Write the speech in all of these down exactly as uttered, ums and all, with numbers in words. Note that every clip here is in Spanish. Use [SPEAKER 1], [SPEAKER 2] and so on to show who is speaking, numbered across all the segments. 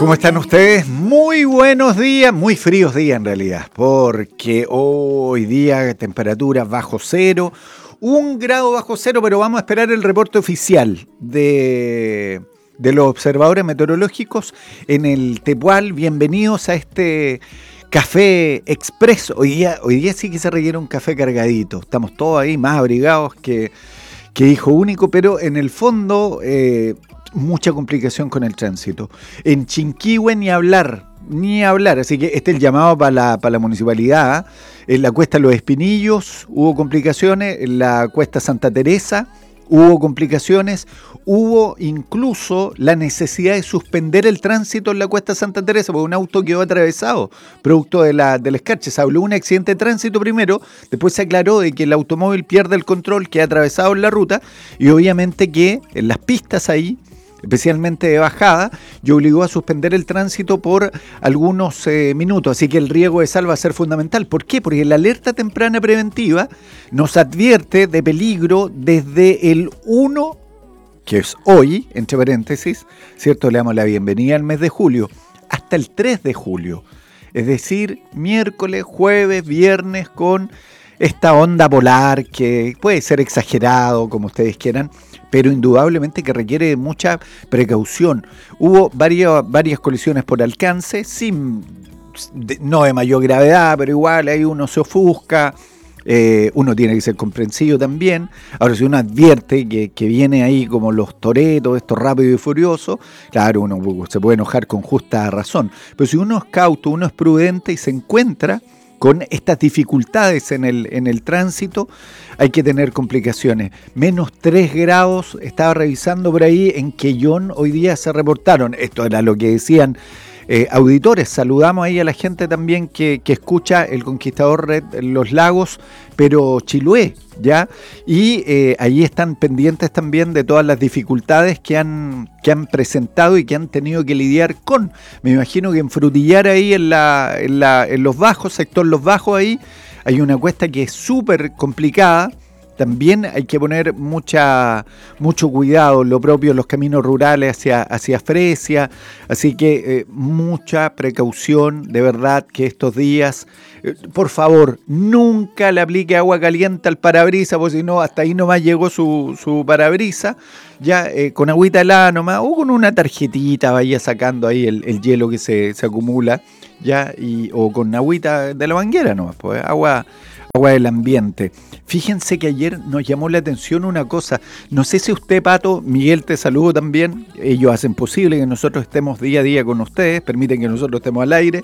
[SPEAKER 1] ¿Cómo están ustedes? Muy buenos días, muy fríos días en realidad, porque hoy día temperatura bajo cero, un grado bajo cero, pero vamos a esperar el reporte oficial de, de los observadores meteorológicos en el Tepual. Bienvenidos a este café expreso. Hoy día, hoy día sí que se requiere un café cargadito, estamos todos ahí más abrigados que, que hijo único, pero en el fondo... Eh, mucha complicación con el tránsito. En Chinquihue ni hablar, ni hablar. Así que este es el llamado para la, para la municipalidad. En la cuesta Los Espinillos hubo complicaciones, en la cuesta Santa Teresa hubo complicaciones, hubo incluso la necesidad de suspender el tránsito en la cuesta Santa Teresa porque un auto quedó atravesado, producto de la, del escarche. Se habló de un accidente de tránsito primero, después se aclaró de que el automóvil pierde el control, queda atravesado en la ruta y obviamente que en las pistas ahí, especialmente de bajada, y obligó a suspender el tránsito por algunos eh, minutos. Así que el riesgo de sal va a ser fundamental. ¿Por qué? Porque la alerta temprana preventiva nos advierte de peligro desde el uno, que es hoy, entre paréntesis, ¿cierto? Le damos la bienvenida al mes de julio, hasta el tres de julio. Es decir, miércoles, jueves, viernes, con esta onda polar que puede ser exagerado, como ustedes quieran, pero indudablemente que requiere mucha precaución. Hubo varias, varias colisiones por alcance, sin, de, no de mayor gravedad, pero igual ahí uno se ofusca, eh, uno tiene que ser comprensivo también. Ahora, si uno advierte que, que viene ahí como los toretos, esto rápido y furioso, claro, uno se puede enojar con justa razón. Pero si uno es cauto, uno es prudente y se encuentra con estas dificultades en el, en el tránsito, hay que tener complicaciones. Menos tres grados, estaba revisando por ahí, en Quellón hoy día se reportaron. Esto era lo que decían eh, auditores. Saludamos ahí a la gente también que, que escucha El Conquistador Red Los Lagos, pero Chiloé, ¿ya? Y eh, allí están pendientes también de todas las dificultades que han, que han presentado y que han tenido que lidiar con. Me imagino que en Frutillar ahí en, la, en, la, en Los Bajos, sector Los Bajos ahí, hay una cuesta que es súper complicada. También hay que poner mucha, mucho cuidado, lo propio en los caminos rurales hacia, hacia Fresia, así que eh, mucha precaución, de verdad que estos días, eh, por favor, nunca le aplique agua caliente al parabrisas, porque si no, hasta ahí nomás llegó su, su parabrisas, ya eh, con agüita helada nomás, o con una tarjetita vaya sacando ahí el, el hielo que se, se acumula, ya, y, o con agüita de la manguera nomás, pues agua... agua del ambiente. Fíjense que ayer nos llamó la atención una cosa, no sé si usted, Pato, Miguel, te saludo también, ellos hacen posible que nosotros estemos día a día con ustedes, permiten que nosotros estemos al aire.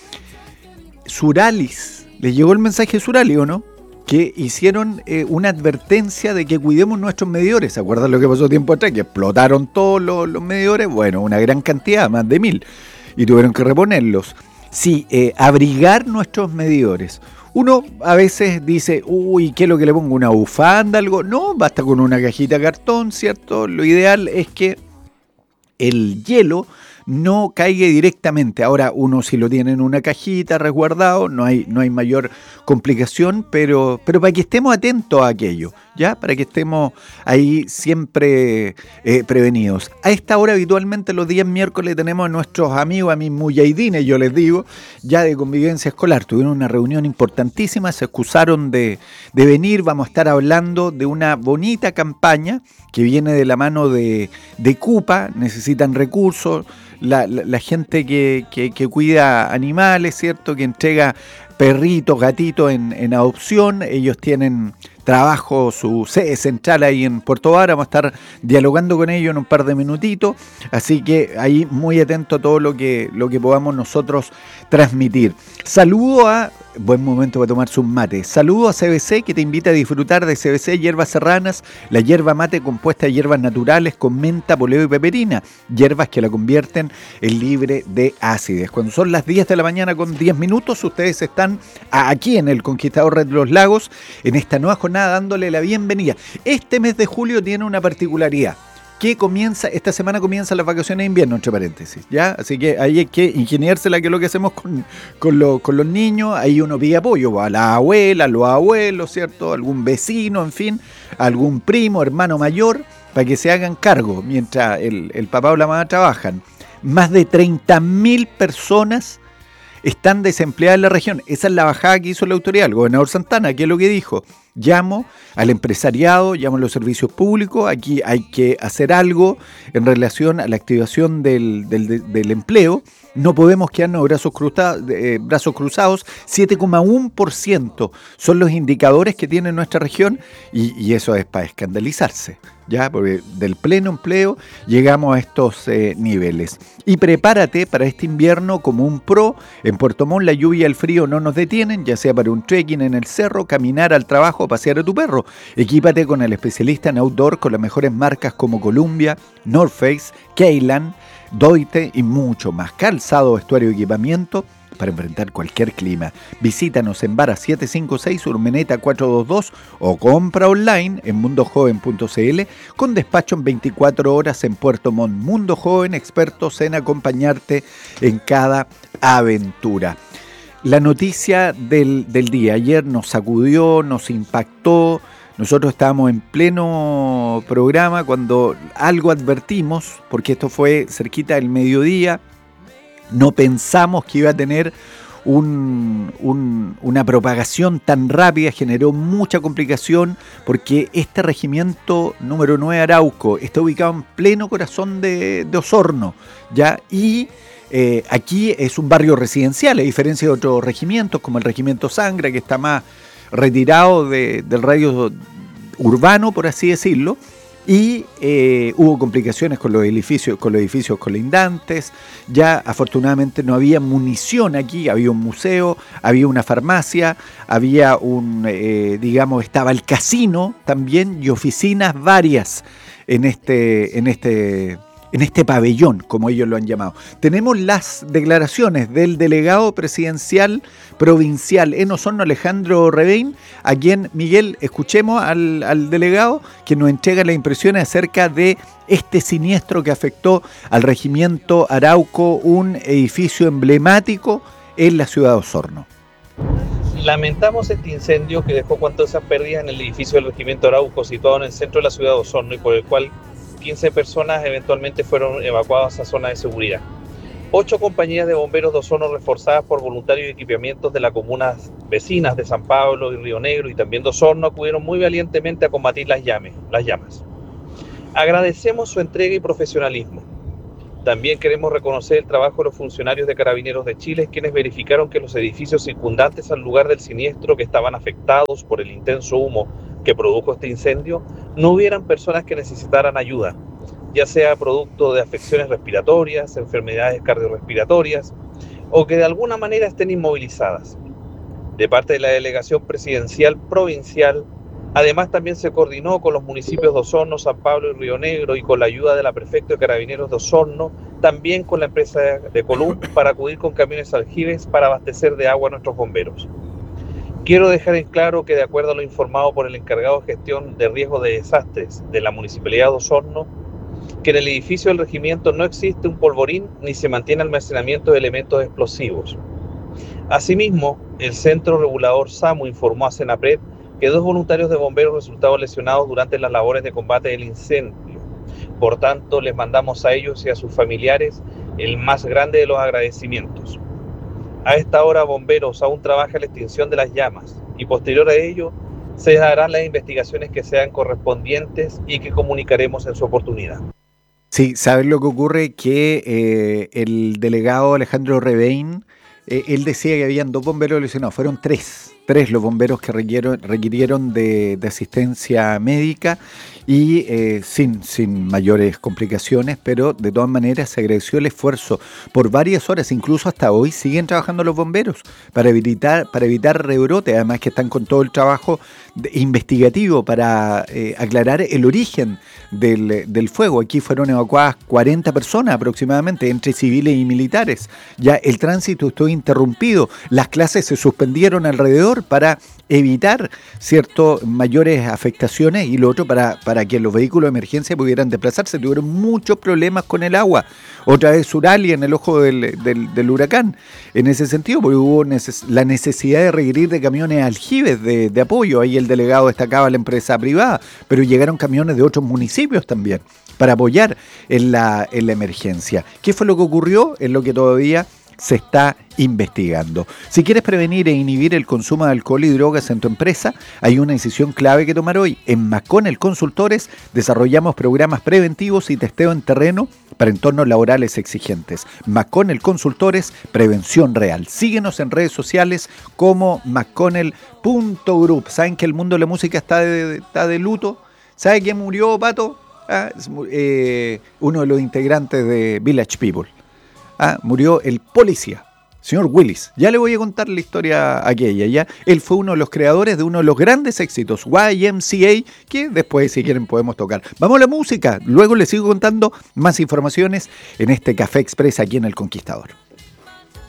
[SPEAKER 1] Suralis, ¿les llegó el mensaje de Suralis o no? Que hicieron eh, una advertencia de que cuidemos nuestros medidores. ¿Se acuerdan lo que pasó tiempo atrás? Que explotaron todos los, los medidores, bueno, una gran cantidad, más de mil, y tuvieron que reponerlos. Sí, eh, abrigar nuestros medidores. Uno a veces dice, uy, ¿qué es lo que le pongo? ¿Una bufanda, algo? No, basta con una cajita de cartón, ¿cierto? Lo ideal es que el hielo no caiga directamente. Ahora, uno si lo tiene en una cajita resguardado, no hay, no hay mayor complicación, pero, pero para que estemos atentos a aquello, ¿ya? Para que estemos ahí siempre eh, prevenidos. A esta hora, habitualmente, los días miércoles tenemos a nuestros amigos, a mis muyahidines, yo les digo, ya de convivencia escolar. Tuvieron una reunión importantísima, se excusaron de, de venir. Vamos a estar hablando de una bonita campaña que viene de la mano de, de CUPA, necesitan recursos. La, la, la gente que, que, que cuida animales, ¿cierto? Que entrega perritos, gatitos en, en adopción. Ellos tienen trabajo, su sede central ahí en Puerto Vara. Vamos a estar dialogando con ellos en un par de minutitos. Así que ahí muy atento a todo lo que, lo que podamos nosotros transmitir. Saludo a... Buen momento para tomarse un mate. Saludo a C B C, que te invita a disfrutar de C B C Hierbas Serranas, la hierba mate compuesta de hierbas naturales con menta, poleo y peperina, hierbas que la convierten en libre de ácidos. Cuando son las diez de la mañana con diez minutos, ustedes están aquí en el Conquistador Red Los Lagos, en esta nueva jornada dándole la bienvenida. Este mes de julio tiene una particularidad. Que comienza, esta semana comienzan las vacaciones de invierno, entre paréntesis, ¿ya? Así que ahí hay que ingeniársela, que es lo que hacemos con, con, lo, con los niños. Ahí uno pide apoyo a la abuela, a los abuelos, ¿cierto? Algún vecino, en fin, algún primo, hermano mayor, para que se hagan cargo mientras el, el papá o la mamá trabajan. Más de treinta mil personas están desempleadas en la región. Esa es la bajada que hizo la autoridad. El gobernador Santana, ¿qué es lo que dijo? Llamo al empresariado, llamo a los servicios públicos, aquí hay que hacer algo en relación a la activación del, del, del empleo. No podemos quedarnos brazos cruzados, eh, brazos cruzados. siete coma uno por ciento son los indicadores que tiene nuestra región y, y eso es para escandalizarse, ¿ya? Porque del pleno empleo llegamos a estos eh, niveles. Y prepárate para este invierno como un pro. En Puerto Montt la lluvia y el frío no nos detienen, ya sea para un trekking en el cerro, caminar al trabajo o pasear a tu perro. Equípate con el especialista en outdoor con las mejores marcas como Columbia, North Face, Kaylan, Doite y mucho más. Calzado, vestuario y equipamiento para enfrentar cualquier clima. Visítanos en Vara setecientos cincuenta y seis, Urmeneta cuatrocientos veintidós o compra online en mundo joven punto c l con despacho en veinticuatro horas en Puerto Montt. Mundo Joven, expertos en acompañarte en cada aventura. La noticia del, del día, ayer nos sacudió, nos impactó. Nosotros estábamos en pleno programa cuando algo advertimos, porque esto fue cerquita del mediodía. No pensamos que iba a tener un, un, una propagación tan rápida, generó mucha complicación, porque este regimiento número nueve Arauco está ubicado en pleno corazón de, de Osorno, ¿ya? Y eh, aquí es un barrio residencial, a diferencia de otros regimientos, como el regimiento Sangra, que está más retirado de, del radio urbano, por así decirlo. Y eh, hubo complicaciones con los edificios, con los edificios colindantes. Ya afortunadamente no había munición aquí, había un museo, había una farmacia, había un, eh, digamos, estaba el casino también y oficinas varias en este, en este, en este pabellón, como ellos lo han llamado. Tenemos las declaraciones del delegado presidencial provincial en Osorno, Alejandro Revein, a quien, Miguel, escuchemos al, al delegado que nos entrega las impresiones acerca de este siniestro que afectó al regimiento Arauco, un edificio emblemático en la ciudad de Osorno.
[SPEAKER 2] Lamentamos este incendio que dejó cuantiosas pérdidas en el edificio del regimiento Arauco, situado en el centro de la ciudad de Osorno, y por el cual quince personas eventualmente fueron evacuadas a zonas de seguridad. Ocho compañías de bomberos de Osorno, reforzadas por voluntarios y equipamientos de las comunas vecinas de San Pablo y Río Negro y también de Osorno, acudieron muy valientemente a combatir las llamas. Las llamas. Agradecemos su entrega y profesionalismo. También queremos reconocer el trabajo de los funcionarios de Carabineros de Chile, quienes verificaron que los edificios circundantes al lugar del siniestro, que estaban afectados por el intenso humo que produjo este incendio, no hubieran personas que necesitaran ayuda, ya sea producto de afecciones respiratorias, enfermedades cardiorrespiratorias o que de alguna manera estén inmovilizadas. De parte de la Delegación Presidencial Provincial, además también se coordinó con los municipios de Osorno, San Pablo y Río Negro, y con la ayuda de la Prefecto de Carabineros de Osorno, también con la empresa de Colum, para acudir con camiones aljibes para abastecer de agua a nuestros bomberos. Quiero dejar en claro que, de acuerdo a lo informado por el encargado de gestión de riesgo de desastres de la Municipalidad de Osorno, que en el edificio del regimiento no existe un polvorín ni se mantiene almacenamiento de elementos explosivos. Asimismo, el Centro Regulador SAMU informó a Senapred que dos voluntarios de bomberos resultaron lesionados durante las labores de combate del incendio. Por tanto, les mandamos a ellos y a sus familiares el más grande de los agradecimientos. A esta hora, bomberos aún trabajan en la extinción de las llamas y posterior a ello se darán las investigaciones que sean correspondientes y que comunicaremos en su oportunidad.
[SPEAKER 1] Sí, ¿sabes lo que ocurre? Que eh, el delegado Alejandro Revein, eh, él decía que habían dos bomberos lesionados, fueron tres. Tres los bomberos que requirieron, requirieron de, de asistencia médica y eh, sin, sin mayores complicaciones, pero de todas maneras se agradeció el esfuerzo por varias horas, incluso hasta hoy siguen trabajando los bomberos para evitar, para evitar rebrote, además que están con todo el trabajo de, investigativo para eh, aclarar el origen del, del fuego. Aquí fueron evacuadas cuarenta personas aproximadamente, entre civiles y militares. Ya el tránsito estuvo interrumpido, las clases se suspendieron alrededor para evitar ciertas mayores afectaciones y lo otro para, para que los vehículos de emergencia pudieran desplazarse. Tuvieron muchos problemas con el agua. Otra vez Suralia en el ojo del, del, del huracán. En ese sentido, porque hubo neces- la necesidad de requerir de camiones aljibes de, de apoyo. Ahí el delegado destacaba la empresa privada, pero llegaron camiones de otros municipios también para apoyar en la, en la emergencia. ¿Qué fue lo que ocurrió? Es lo que todavía se está investigando. Si quieres prevenir e inhibir el consumo de alcohol y drogas en tu empresa, hay una decisión clave que tomar hoy. En McConnell Consultores desarrollamos programas preventivos y testeo en terreno para entornos laborales exigentes. McConnell Consultores, prevención real. Síguenos en redes sociales como mcconnell punto group. ¿Saben que el mundo de la música está de, está de luto? ¿Sabe quién murió, Pato? Ah, eh, uno de los integrantes de Village People. Ah, murió el policía, señor Willis. Ya le voy a contar la historia aquella, ¿ya? Él fue uno de los creadores de uno de los grandes éxitos, Y M C A, que después, si quieren, podemos tocar. Vamos a la música, luego les sigo contando más informaciones en este Café Express aquí en El Conquistador.